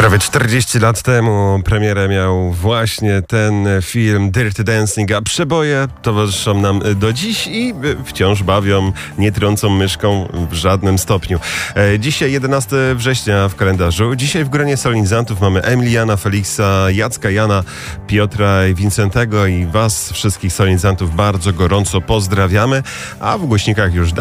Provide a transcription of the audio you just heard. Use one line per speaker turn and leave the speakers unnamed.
Prawie 40 lat temu premierę miał właśnie ten film Dirty Dancing, a przeboje towarzyszą nam do dziś i wciąż bawią, nie trącą myszką w żadnym stopniu. Dzisiaj 11 września w kalendarzu. Dzisiaj w gronie solenizantów mamy Emiliana, Feliksa, Jacka, Jana, Piotra i Wincentego i was wszystkich solenizantów bardzo gorąco pozdrawiamy, a w głośnikach już